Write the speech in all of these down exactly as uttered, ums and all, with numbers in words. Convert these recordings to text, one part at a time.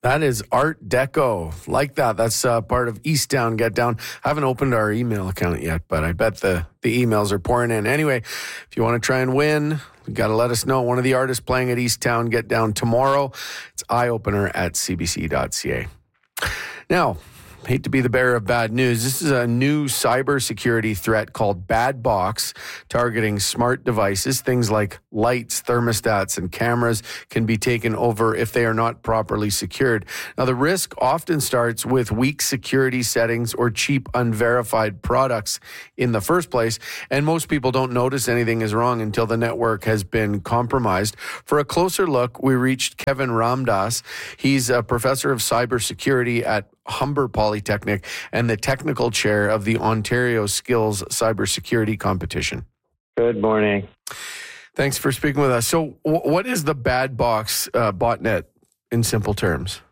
That is Art Deco. Like that. That's uh, part of East Down Get Down. I haven't opened our email account yet, but I bet the, the emails are pouring in. Anyway, if you want to try and win, you got to let us know. One of the artists playing at East Town Get Down tomorrow. It's eye opener at c b c dot c a. Now, hate to be the bearer of bad news. This is a new cybersecurity threat called Bad Box, targeting smart devices. Things like lights, thermostats, and cameras can be taken over if they are not properly secured. Now, the risk often starts with weak security settings or cheap, unverified products in the first place, and most people don't notice anything is wrong until the network has been compromised. For a closer look, we reached Kevin Ramdas. He's a professor of cybersecurity at Humber Polytechnic and the technical chair of the Ontario Skills Cybersecurity Competition. Good morning. Thanks for speaking with us. So w- what is the Bad Box uh, botnet in simple terms?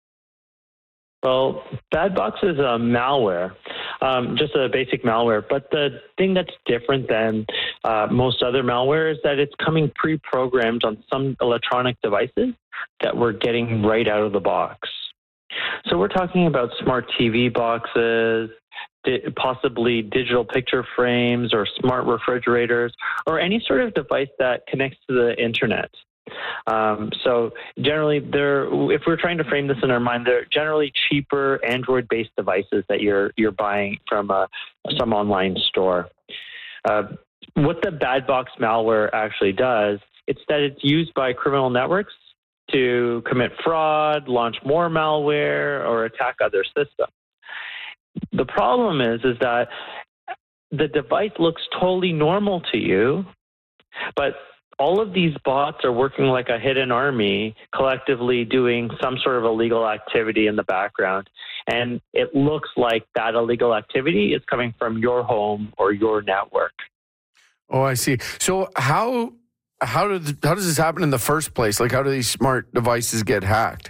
Well, Bad Box is a malware, um, just a basic malware. But the thing that's different than uh, most other malware is that it's coming pre-programmed on some electronic devices that we're getting right out of the box. So we're talking about smart T V boxes, di- possibly digital picture frames or smart refrigerators, or any sort of device that connects to the internet. Um, so generally, they're, if we're trying to frame this in our mind, they're generally cheaper Android-based devices that you're you're buying from a, some online store. Uh, what the Bad Box malware actually does, it's that it's used by criminal networks to commit fraud, launch more malware, or attack other systems. The problem is, is that the device looks totally normal to you, but all of these bots are working like a hidden army, collectively doing some sort of illegal activity in the background. And it looks like that illegal activity is coming from your home or your network. Oh, I see. So how... How did how does this happen in the first place? Like, how do these smart devices get hacked?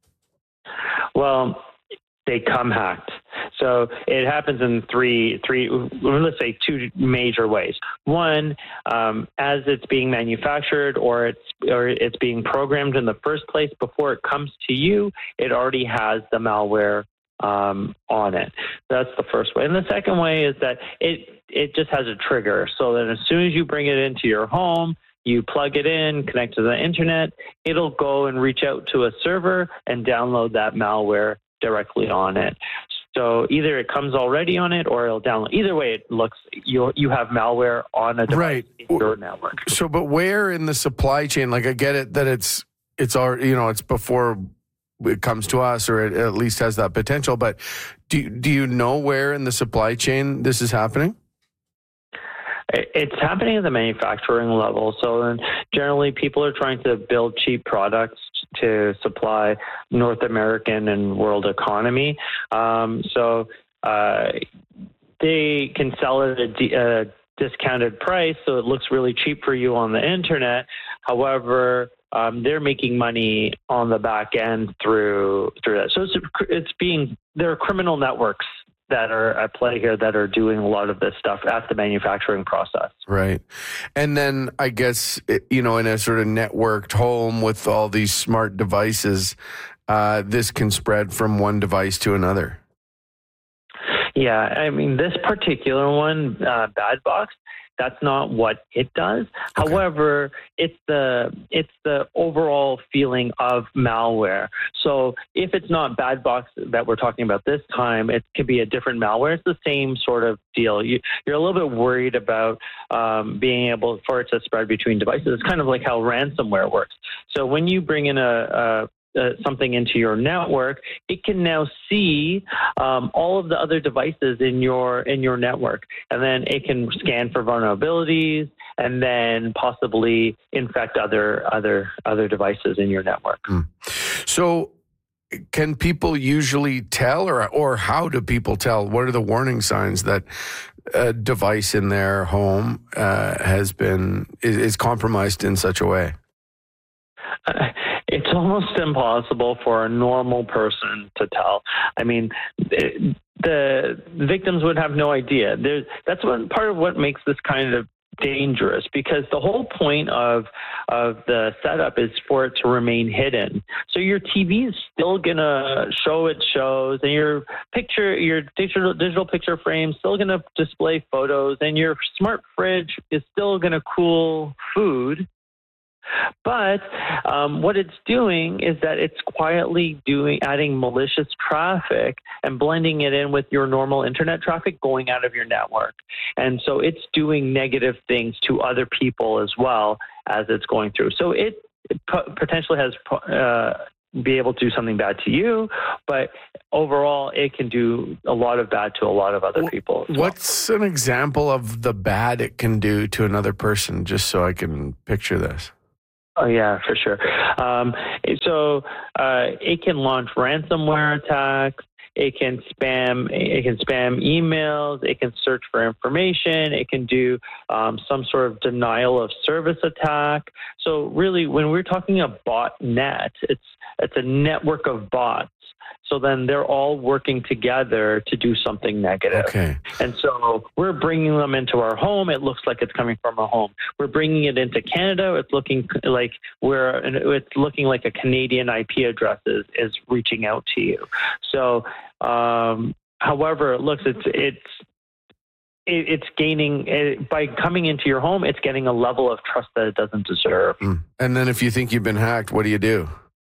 Well, they come hacked. So it happens in three, three, let's say two major ways. One, um, as it's being manufactured or it's or it's being programmed in the first place, before it comes to you, it already has the malware um, on it. That's the first way. And the second way is that it it just has a trigger. So that as soon as you bring it into your home, you plug it in, connect to the internet, it'll go and reach out to a server and download that malware directly on it. So either it comes already on it or it'll download. Either way, it looks, you you have malware on a device right. in your network. So, but where in the supply chain, like I get it that it's, it's already, you know, it's before it comes to us, or it at least has that potential, but do, do you know where in the supply chain this is happening? It's happening at the manufacturing level. So then generally people are trying to build cheap products to supply North American and world economy. Um, so uh, they can sell it at a, d- a discounted price, so it looks really cheap for you on the internet. However, um, they're making money on the back end through through that. So it's, it's being, there are criminal networks that are at play here that are doing a lot of this stuff at the manufacturing process. Right. And then I guess, you know, in a sort of networked home with all these smart devices, uh, this can spread from one device to another. Yeah, I mean, this particular one, uh, Bad Box, that's not what it does. Okay. However, it's the it's the overall feeling of malware. So if it's not Bad Box that we're talking about this time, it could be a different malware. It's the same sort of deal. You, you're a little bit worried about um, being able for it to spread between devices. It's kind of like how ransomware works. So when you bring in a, a Uh, something into your network, it can now see um, all of the other devices in your in your network, and then it can scan for vulnerabilities, and then possibly infect other other other devices in your network. Mm. So, can people usually tell, or or how do people tell? What are the warning signs that a device in their home uh, has been is, is compromised in such a way? Uh, it's almost impossible for a normal person to tell. I mean, it, the victims would have no idea. There's, that's one part of what makes this kind of dangerous because the whole point of of the setup is for it to remain hidden. So your T V is still gonna show its shows, and your picture, your digital digital picture frame, is still gonna display photos, and your smart fridge is still gonna cool food. But um, what it's doing is that it's quietly doing adding malicious traffic and blending it in with your normal internet traffic going out of your network. And so it's doing negative things to other people as well as it's going through. So it, it potentially has uh, be able to do something bad to you, but overall it can do a lot of bad to a lot of other people. What's an example of the bad it can do to another person, just so I can picture this? Oh, yeah, for sure. Um, so uh, it can launch ransomware attacks. It can spam. It can spam emails. It can search for information. It can do um, some sort of denial of service attack. So really, when we're talking a botnet, it's it's a network of bots. So then they're all working together to do something negative. Okay. And so we're bringing them into our home. It looks like it's coming from a home. We're bringing it into Canada. It's looking like we're, it's looking like a Canadian I P address is, is reaching out to you. So, um, however it looks, it's, it's, it, it's gaining, it, by coming into your home, it's getting a level of trust that it doesn't deserve. Mm. And then if you think you've been hacked, what do you do?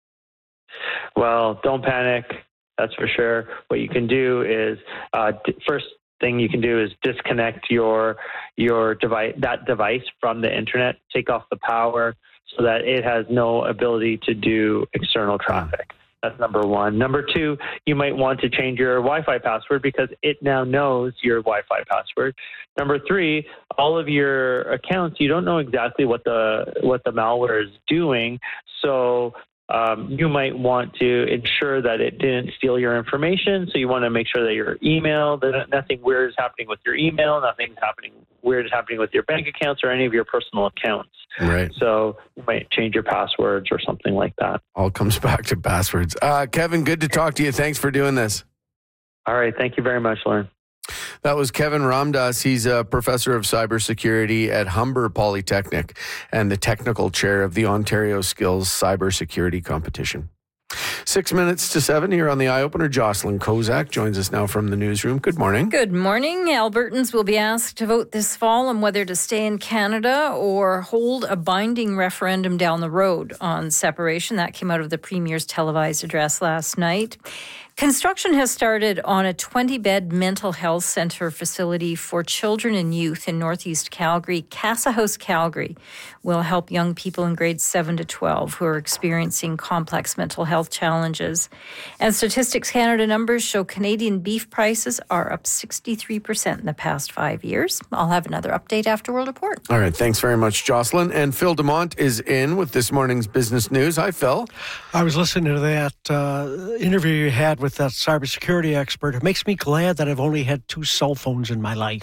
Well, don't panic. That's for sure. What you can do is uh, d- first thing you can do is disconnect your your device that device from the internet. Take off the power so that it has no ability to do external traffic. That's number one. Number two, you might want to change your Wi-Fi password because it now knows your Wi-Fi password. Number three, all of your accounts, you don't know exactly what the what the malware is doing, so Um, you might want to ensure that it didn't steal your information. So you want to make sure that your email, that nothing weird is happening with your email, nothing's happening weird is happening with your bank accounts or any of your personal accounts. Right. So you might change your passwords or something like that. All comes back to passwords. Uh, Kevin, good to talk to you. Thanks for doing this. All right. Thank you very much, Lauren. That was Kevin Ramdas. He's a professor of cybersecurity at Humber Polytechnic and the technical chair of the Ontario Skills Cybersecurity Competition. Six minutes to seven here on the Eye Opener. Jocelyn Kozak joins us now from the newsroom. Good morning. Good morning. Albertans will be asked to vote this fall on whether to stay in Canada or hold a binding referendum down the road on separation. That came out of the Premier's televised address last night. Construction has started on a twenty-bed mental health centre facility for children and youth in Northeast Calgary. Casa House Calgary will help young people in grades seven to twelve who are experiencing complex mental health challenges. And Statistics Canada numbers show Canadian beef prices are up sixty-three percent in the past five years. I'll have another update after World Report. All right. Thanks very much, Jocelyn. And Phil Dumont is in with this morning's business news. Hi, Phil. I was listening to that uh, interview you had with that cybersecurity expert. It makes me glad that I've only had two cell phones in my life.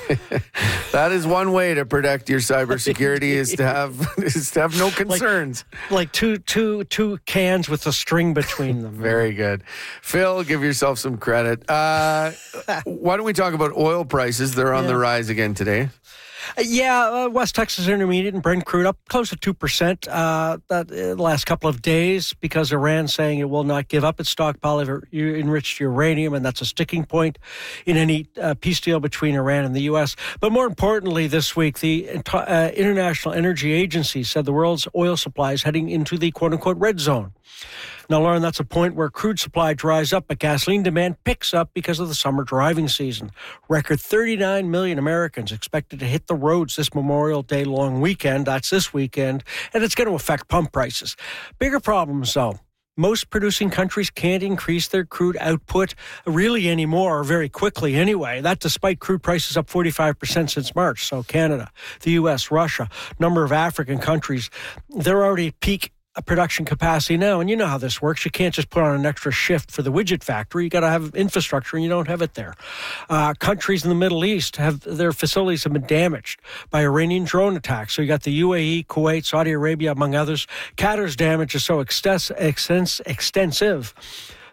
That is one way to protect your cybersecurity is to have is to have no concerns. Like, like two two two cans with a string between them. Very good. Phil, give yourself some credit. Uh, why don't we talk about oil prices? They're on yeah. the rise again today. Uh, yeah, uh, West Texas Intermediate and Brent crude up close to two percent uh, that, uh, the last couple of days because Iran saying it will not give up its stockpile of enriched uranium, and that's a sticking point in any uh, peace deal between Iran and the U S. But more importantly, this week, the uh, International Energy Agency said the world's oil supply is heading into the quote-unquote red zone. Now, Lauren, that's a point where crude supply dries up, but gasoline demand picks up because of the summer driving season. Record thirty-nine million Americans expected to hit the roads this Memorial Day long weekend. That's this weekend, and it's going to affect pump prices. Bigger problems, though. Most producing countries can't increase their crude output really anymore, or very quickly anyway. That despite crude prices up forty-five percent since March. So Canada, the U S, Russia, number of African countries, they're already at peak a production capacity now, and you know how this works. You can't just put on an extra shift for the widget factory. You got to have infrastructure, and you don't have it there. Uh, countries in the Middle East have their facilities have been damaged by Iranian drone attacks. So you got the U A E, Kuwait, Saudi Arabia, among others. Qatar's damage is so extens- extens- extensive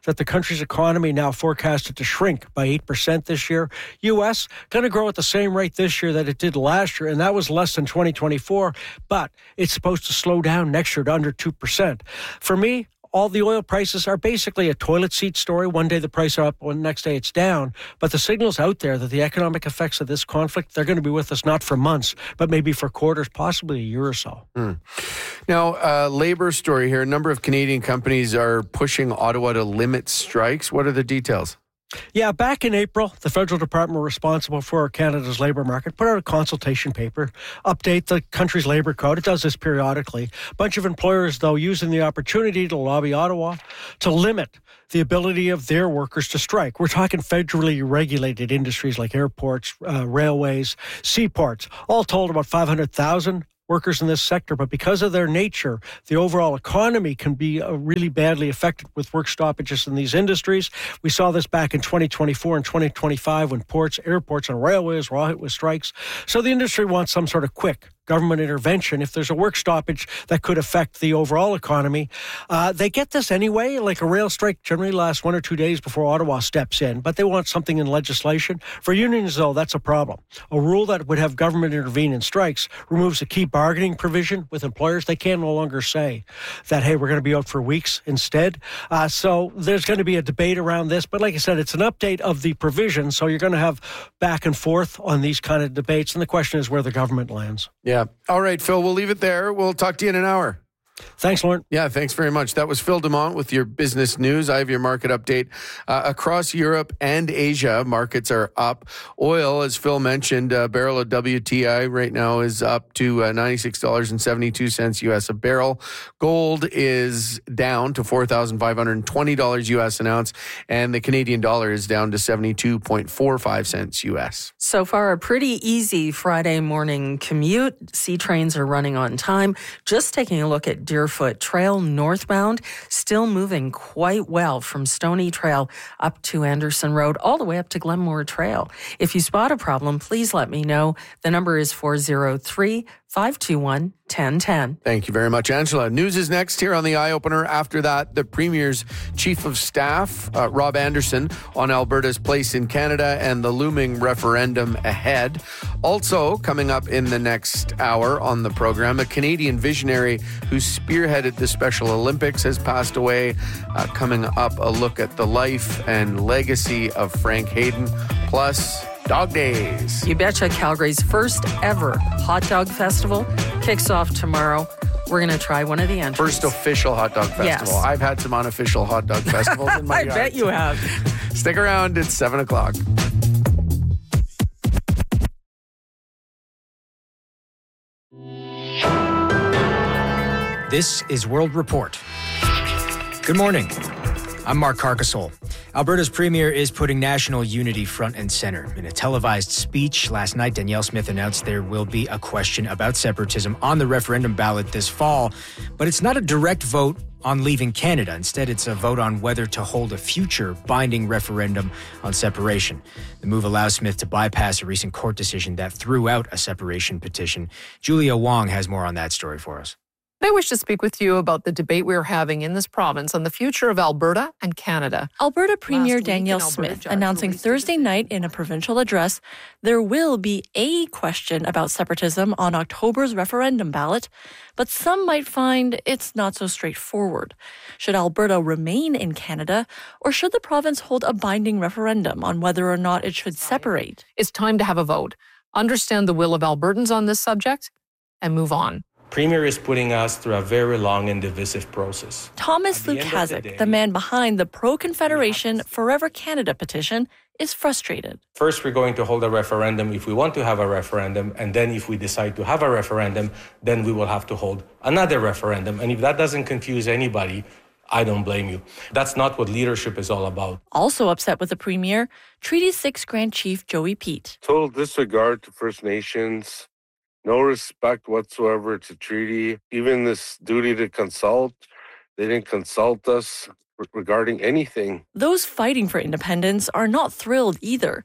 that the country's economy now forecasted to shrink by eight percent this year. U S going to grow at the same rate this year that it did last year, and that was less than twenty twenty-four, but it's supposed to slow down next year to under two percent. For me, all the oil prices are basically a toilet seat story. One day the price are up, one next day it's down. But the signal's out there that the economic effects of this conflict, they're going to be with us not for months, but maybe for quarters, possibly a year or so. Mm. Now, uh, labor story here. A number of Canadian companies are pushing Ottawa to limit strikes. What are the details? Yeah, back in April, the federal department responsible for Canada's labour market put out a consultation paper, update the country's labour code. It does this periodically. A bunch of employers, though, using the opportunity to lobby Ottawa to limit the ability of their workers to strike. We're talking federally regulated industries like airports, uh, railways, seaports, all told about five hundred thousand workers in this sector, but because of their nature, the overall economy can be uh, really badly affected with work stoppages in these industries. We saw this back in twenty twenty-four and twenty twenty-five when ports, airports, and railways were all hit with strikes. So the industry wants some sort of quick government intervention if there's a work stoppage that could affect the overall economy. Uh, they get this anyway. Like a rail strike generally lasts one or two days before Ottawa steps in, but they want something in legislation. For unions, though, that's a problem. A rule that would have government intervene in strikes removes a key bargaining provision with employers. They can no longer say that, hey, we're going to be out for weeks instead. Uh, so there's going to be a debate around this. But like I said, it's an update of the provision. So you're going to have back and forth on these kind of debates. And the question is where the government lands. Yeah. All right, Phil, we'll leave it there. We'll talk to you in an hour. Thanks, Lauren. Yeah, thanks very much. That was Phil Dumont with your business news. I have your market update. Uh, across Europe and Asia, markets are up. Oil, as Phil mentioned, a barrel of W T I right now is up to uh, ninety-six dollars and seventy-two cents U S a barrel. Gold is down to four thousand five hundred twenty dollars U S an ounce, and the Canadian dollar is down to seventy-two point four five cents U S. So far, a pretty easy Friday morning commute. C trains are running on time. Just taking a look at Deerfoot Trail northbound, still moving quite well from Stony Trail up to Anderson Road, all the way up to Glenmore Trail. If you spot a problem, please let me know. The number is four oh three, five two one, one oh one oh. Thank you very much, Angela. News is next here on the Eye Opener. After that, the Premier's Chief of Staff, uh, Rob Anderson, on Alberta's place in Canada and the looming referendum ahead. Also, coming up in the next hour on the program, a Canadian visionary who spearheaded the Special Olympics has passed away. Uh, coming up, a look at the life and legacy of Frank Hayden, plus Dog Days. You betcha. Calgary's first ever hot dog festival kicks off tomorrow. We're going to try one of the entries. First official hot dog festival. Yes. I've had some unofficial hot dog festivals in my I yard. bet you have. Stick around. It's seven o'clock. This is World Report. Good morning. I'm Mark Carcassole. Alberta's premier is putting national unity front and center. In a televised speech last night, Danielle Smith announced there will be a question about separatism on the referendum ballot this fall, but it's not a direct vote on leaving Canada. Instead, it's a vote on whether to hold a future binding referendum on separation. The move allows Smith to bypass a recent court decision that threw out a separation petition. Julia Wong has more on that story for us. I wish to speak with you about the debate we're having in this province on the future of Alberta and Canada. Alberta Premier Danielle Smith announcing Thursday night in a provincial address there will be a question about separatism on October's referendum ballot, but some might find it's not so straightforward. Should Alberta remain in Canada, or should the province hold a binding referendum on whether or not it should separate? It's time to have a vote, understand the will of Albertans on this subject, and move on. Premier is putting us through a very long and divisive process. Thomas Lukaszuk, the, the man behind the pro-Confederation Forever Canada petition, is frustrated. First, we're going to hold a referendum if we want to have a referendum, and then if we decide to have a referendum, then we will have to hold another referendum. And if that doesn't confuse anybody, I don't blame you. That's not what leadership is all about. Also upset with the Premier, Treaty six Grand Chief Joey Peet. Total disregard to First Nations. No respect whatsoever to treaty. Even this duty to consult, they didn't consult us regarding anything. Those fighting for independence are not thrilled either.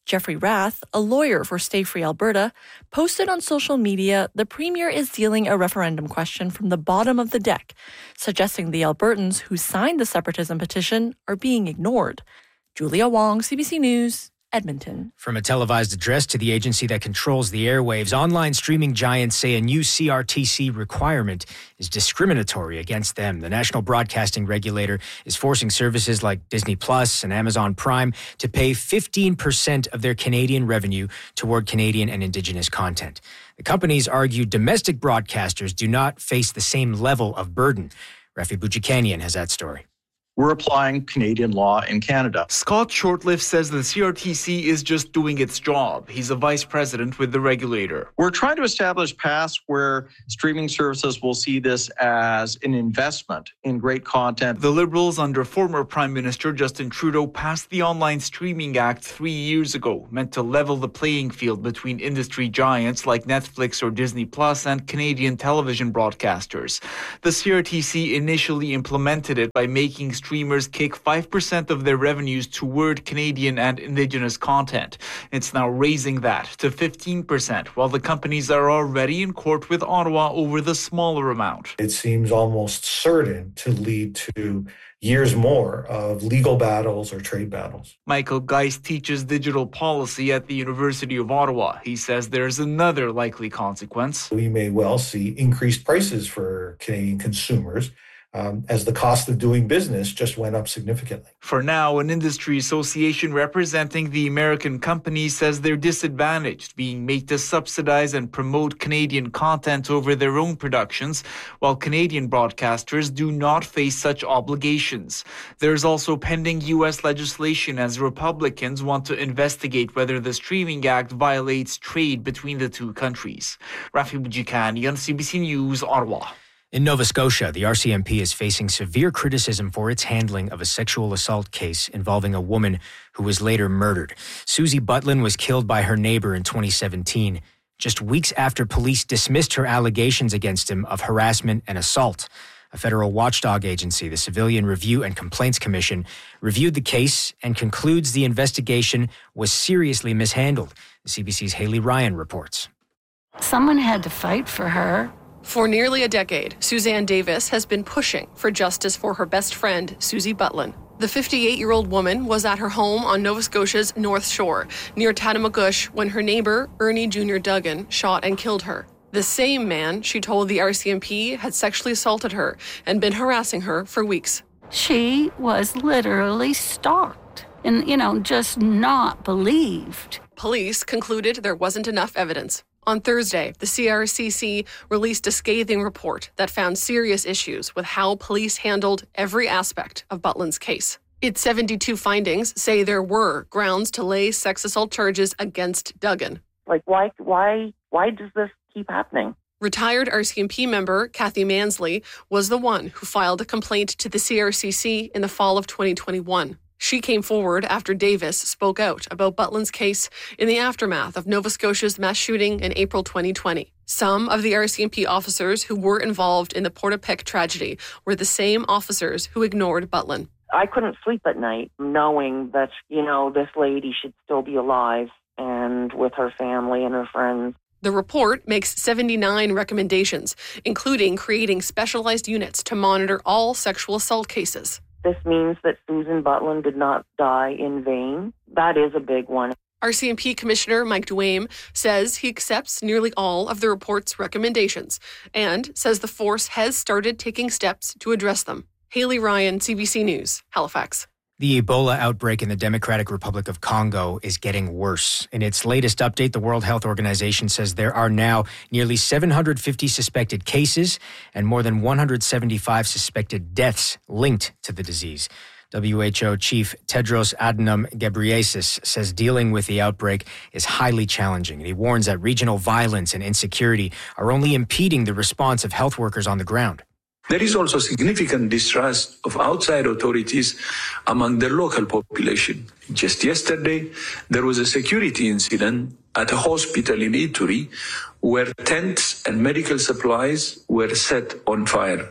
Jeffrey Rath, a lawyer for Stay Free Alberta, posted on social media the Premier is dealing a referendum question from the bottom of the deck, suggesting the Albertans who signed the separatism petition are being ignored. Julia Wong, C B C News, Edmonton. From a televised address to the agency that controls the airwaves, online streaming giants say a new C R T C requirement is discriminatory against them. The National Broadcasting Regulator is forcing services like Disney Plus and Amazon Prime to pay fifteen percent of their Canadian revenue toward Canadian and Indigenous content. The companies argue domestic broadcasters do not face the same level of burden. Rafi Bouchikanian has that story. We're applying Canadian law in Canada. Scott Shortlift says the C R T C is just doing its job. He's a vice president with the regulator. We're trying to establish paths where streaming services will see this as an investment in great content. The Liberals under former Prime Minister Justin Trudeau passed the Online Streaming Act three years ago, meant to level the playing field between industry giants like Netflix or Disney Plus and Canadian television broadcasters. The C R T C initially implemented it by making streamers kick five percent of their revenues toward Canadian and Indigenous content. It's now raising that to fifteen percent, while the companies are already in court with Ottawa over the smaller amount. It seems almost certain to lead to years more of legal battles or trade battles. Michael Geist teaches digital policy at the University of Ottawa. He says there's another likely consequence. We may well see increased prices for Canadian consumers Um, as the cost of doing business just went up significantly. For now, an industry association representing the American companies says they're disadvantaged, being made to subsidize and promote Canadian content over their own productions, while Canadian broadcasters do not face such obligations. There's also pending U S legislation as Republicans want to investigate whether the Streaming Act violates trade between the two countries. Rafi Bouchikanian, C B C News, Ottawa. In Nova Scotia, the R C M P is facing severe criticism for its handling of a sexual assault case involving a woman who was later murdered. Susie Butlin was killed by her neighbor in twenty seventeen, just weeks after police dismissed her allegations against him of harassment and assault. A federal watchdog agency, the Civilian Review and Complaints Commission, reviewed the case and concludes the investigation was seriously mishandled. The C B C's Haley Ryan reports. Someone had to fight for her. For nearly a decade, Suzanne Davis has been pushing for justice for her best friend, Susie Butlin. The fifty-eight-year-old woman was at her home on Nova Scotia's North Shore, near Tattamagush, when her neighbor, Ernie Junior Duggan, shot and killed her. The same man, she told the R C M P, had sexually assaulted her and been harassing her for weeks. She was literally stalked and, you know, just not believed. Police concluded there wasn't enough evidence. On Thursday, the C R C C released a scathing report that found serious issues with how police handled every aspect of Butlin's case. Its seventy-two findings say there were grounds to lay sex assault charges against Duggan. Like, why, why, why does this keep happening? Retired R C M P member Kathy Mansley was the one who filed a complaint to the C R C C in the fall of twenty twenty-one. She came forward after Davis spoke out about Butlin's case in the aftermath of Nova Scotia's mass shooting in April twenty twenty. Some of the R C M P officers who were involved in the Portapique tragedy were the same officers who ignored Butlin. I couldn't sleep at night knowing that, you know, this lady should still be alive and with her family and her friends. The report makes seventy-nine recommendations, including creating specialized units to monitor all sexual assault cases. This means that Susan Butlin did not die in vain. That is a big one. R C M P Commissioner Mike Duame says he accepts nearly all of the report's recommendations and says the force has started taking steps to address them. Haley Ryan, C B C News, Halifax. The Ebola outbreak in the Democratic Republic of Congo is getting worse. In its latest update, the World Health Organization says there are now nearly seven hundred fifty suspected cases and more than one hundred seventy-five suspected deaths linked to the disease. W H O Chief Tedros Adhanom Ghebreyesus says dealing with the outbreak is highly challenging, and he warns that regional violence and insecurity are only impeding the response of health workers on the ground. There is also significant distrust of outside authorities among the local population. Just yesterday, there was a security incident at a hospital in Ituri where tents and medical supplies were set on fire.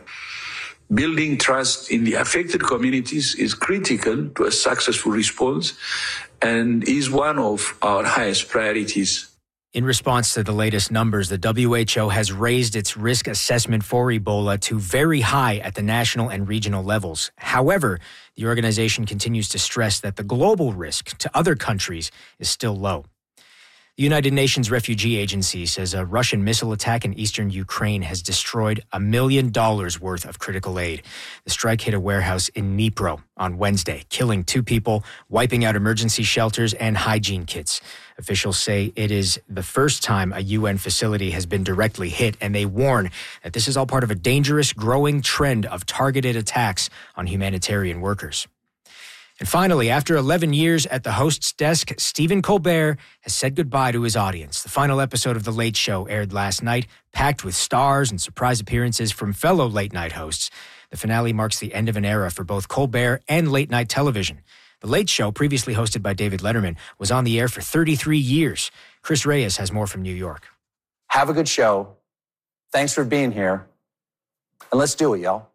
Building trust in the affected communities is critical to a successful response, and is one of our highest priorities. In response to the latest numbers, the W H O has raised its risk assessment for Ebola to very high at the national and regional levels. However, the organization continues to stress that the global risk to other countries is still low. The United Nations Refugee Agency says a Russian missile attack in eastern Ukraine has destroyed a million dollars worth of critical aid. The strike hit a warehouse in Dnipro on Wednesday, killing two people, wiping out emergency shelters and hygiene kits. Officials say it is the first time a U N facility has been directly hit, and they warn that this is all part of a dangerous, growing trend of targeted attacks on humanitarian workers. And finally, after eleven years at the host's desk, Stephen Colbert has said goodbye to his audience. The final episode of The Late Show aired last night, packed with stars and surprise appearances from fellow late-night hosts. The finale marks the end of an era for both Colbert and late-night television. The Late Show, previously hosted by David Letterman, was on the air for thirty-three years. Chris Reyes has more from New York. Have a good show. Thanks for being here. And let's do it, y'all.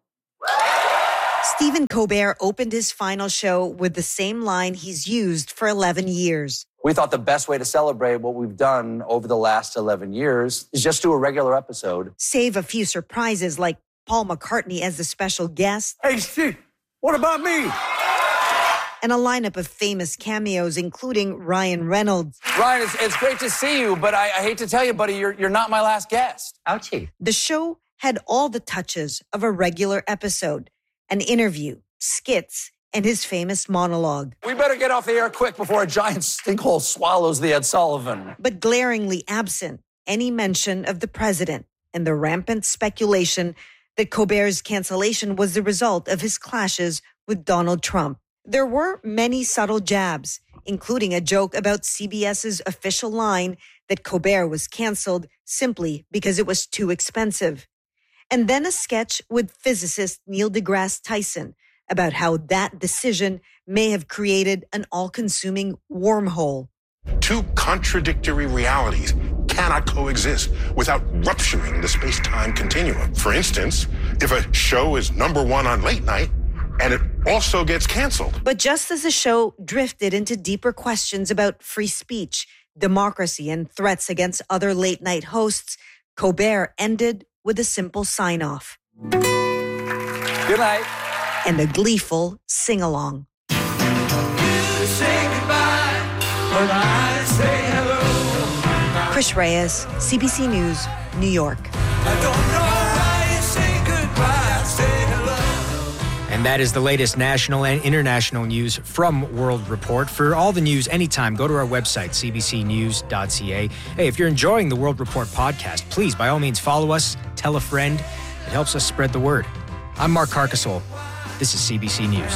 Stephen Colbert opened his final show with the same line he's used for eleven years. We thought the best way to celebrate what we've done over the last eleven years is just do a regular episode. Save a few surprises like Paul McCartney as the special guest. Hey, Steve, what about me? And a lineup of famous cameos, including Ryan Reynolds. Ryan, it's, it's great to see you, but I, I hate to tell you, buddy, you're, you're not my last guest. Ouchie. The show had all the touches of a regular episode. An interview, skits, and his famous monologue. We better get off the air quick before a giant sinkhole swallows the Ed Sullivan. But glaringly absent any mention of the president and the rampant speculation that Colbert's cancellation was the result of his clashes with Donald Trump. There were many subtle jabs, including a joke about CBS's official line that Colbert was canceled simply because it was too expensive. And then a sketch with physicist Neil deGrasse Tyson about how that decision may have created an all-consuming wormhole. Two contradictory realities cannot coexist without rupturing the space-time continuum. For instance, if a show is number one on late night and it also gets canceled. But just as the show drifted into deeper questions about free speech, democracy, and threats against other late-night hosts, Colbert ended with a simple sign-off. Good night. And a gleeful sing-along. You say goodbye when I say hello. Chris Reyes, C B C News, New York. I don't know why you say goodbye, I say hello. And that is the latest national and international news from World Report. For all the news anytime, go to our website, c b c news dot c a. Hey, if you're enjoying the World Report podcast, please, by all means, follow us, tell a friend. It helps us spread the word. I'm Mark Carcasole. This is C B C News.